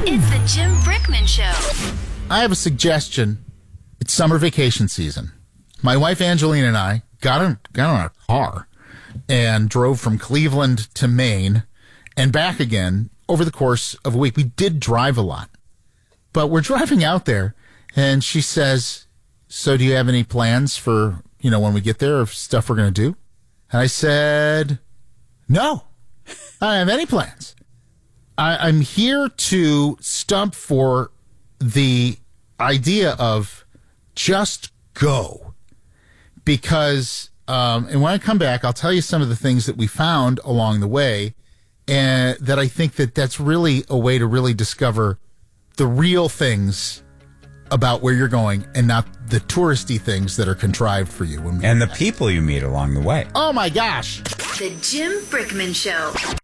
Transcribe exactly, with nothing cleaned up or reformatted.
It's the Jim Brickman Show. I have a suggestion. It's summer vacation season. My wife Angelina and I got in, got in our car and drove from Cleveland to Maine and back again over the course of a week. We did drive a lot, but we're driving out there, and she says, so do you have any plans for, you know, when we get there, of stuff we're going to do? And I said, no, I don't have any plans. I, I'm here to stump for the idea of just go. Because, um, and when I come back, I'll tell you some of the things that we found along the way, and that I think that that's really a way to really discover the real things about where you're going and not the touristy things that are contrived for you. When we and the people you meet along the way. Oh, my gosh. The Jim Brickman Show.